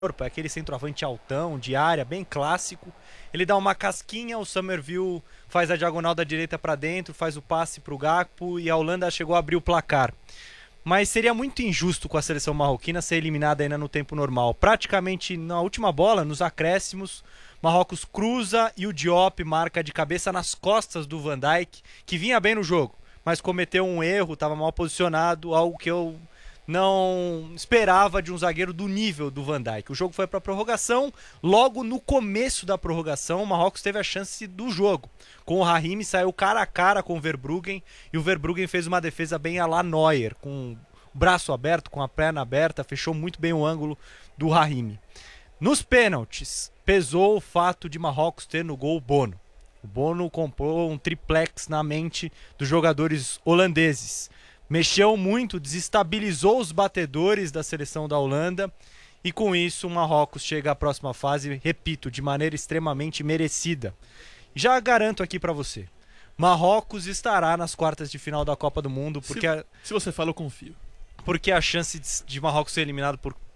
aquele centroavante altão, de área, bem clássico. Ele dá uma casquinha, o Summerville faz a diagonal da direita para dentro, faz o passe para o Gakpo e a Holanda chegou a abrir o placar. Mas seria muito injusto com a seleção marroquina ser eliminada ainda no tempo normal. Praticamente na última bola, nos acréscimos, Marrocos cruza e o Diop marca de cabeça nas costas do Van Dijk, que vinha bem no jogo, mas cometeu um erro, estava mal posicionado, algo que eu não esperava de um zagueiro do nível do Van Dijk. O jogo foi para a prorrogação. Logo no começo da prorrogação, o Marrocos teve a chance do jogo. Com o Raheem, saiu cara a cara com o Verbruggen e o Verbruggen fez uma defesa bem à la Neuer, com o braço aberto, com a perna aberta, fechou muito bem o ângulo do Raheem. Nos pênaltis, pesou o fato de Marrocos ter no gol o Bono. O Bono comprou um triplex na mente dos jogadores holandeses. Mexeu muito, desestabilizou os batedores da seleção da Holanda e com isso o Marrocos chega à próxima fase, repito, de maneira extremamente merecida. Já garanto aqui pra você, Marrocos estará nas quartas de final da Copa do Mundo, porque se você fala, eu confio. Porque a chance de Marrocos ser eliminado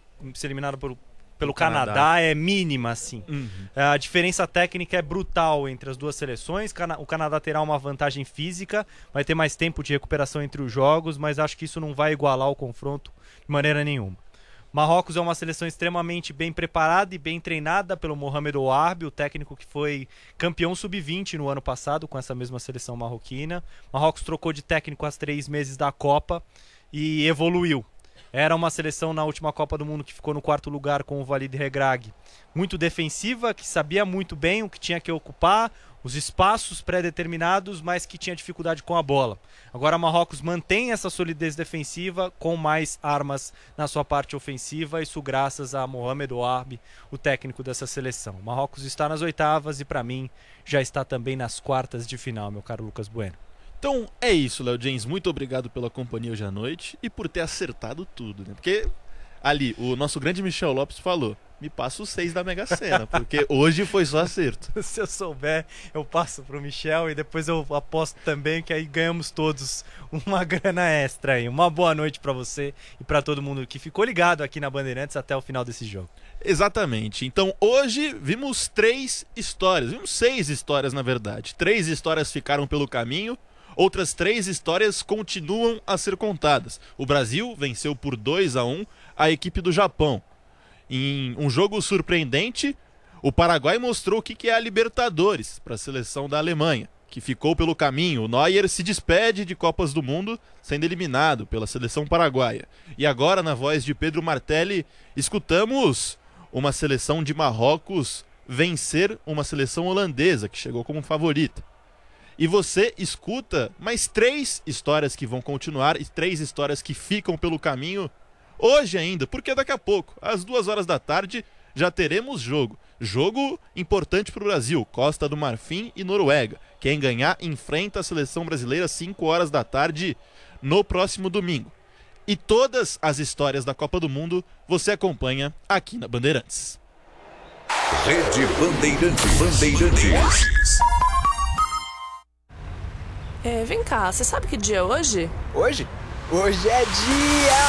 pelo Canadá é mínima, assim. A diferença técnica é brutal entre as duas seleções. O Canadá terá uma vantagem física, vai ter mais tempo de recuperação entre os jogos, mas acho que isso não vai igualar o confronto de maneira nenhuma. Marrocos é uma seleção extremamente bem preparada e bem treinada pelo Mohamed Ouarbi, o técnico que foi campeão sub-20 no ano passado com essa mesma seleção marroquina. Marrocos trocou de técnico há 3 meses da Copa e evoluiu. Era uma seleção na última Copa do Mundo que ficou no 4º lugar com o Walid Regragui. Muito defensiva, que sabia muito bem o que tinha que ocupar, os espaços pré-determinados, mas que tinha dificuldade com a bola. Agora Marrocos mantém essa solidez defensiva com mais armas na sua parte ofensiva, isso graças a Mohamed Ouarbi, o técnico dessa seleção. Marrocos está nas oitavas e para mim já está também nas quartas de final, meu caro Lucas Bueno. Então é isso, Léo James. Muito obrigado pela companhia hoje à noite e por ter acertado tudo, né? Porque ali, o nosso grande Michel Lopes falou: me passa os 6 da Mega Sena, porque hoje foi só acerto. Se eu souber, eu passo pro Michel e depois eu aposto também, que aí ganhamos todos uma grana extra aí. Uma boa noite pra você e pra todo mundo que ficou ligado aqui na Bandeirantes até o final desse jogo. Exatamente. Então hoje vimos 3 histórias, vimos 6 histórias na verdade. 3 histórias ficaram pelo caminho. Outras 3 histórias continuam a ser contadas. O Brasil venceu por 2-1 a equipe do Japão. Em um jogo surpreendente, o Paraguai mostrou o que é a Libertadores para a seleção da Alemanha, que ficou pelo caminho. O Neuer se despede de Copas do Mundo, sendo eliminado pela seleção paraguaia. E agora, na voz de Pedro Martelli, escutamos uma seleção de Marrocos vencer uma seleção holandesa, que chegou como favorita. E você escuta mais 3 histórias que vão continuar e 3 histórias que ficam pelo caminho hoje ainda, porque daqui a pouco, às 2 horas da tarde, já teremos jogo. Jogo importante para o Brasil, Costa do Marfim e Noruega. Quem ganhar enfrenta a seleção brasileira às 5 horas da tarde no próximo domingo. E todas as histórias da Copa do Mundo você acompanha aqui na Bandeirantes. Rede Bandeirantes. Vem cá, você sabe que dia é hoje? Hoje? Hoje é dia